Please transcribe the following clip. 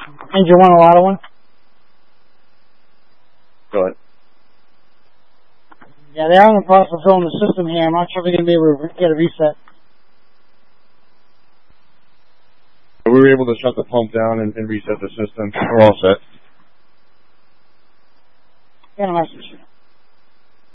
Engine 1, a lot of one. Go ahead. Yeah, they are in the process of filling the system here. I'm not sure if we're going to be able to get a reset. We were able to shut the pump down and reset the system. We're all set. Got a message.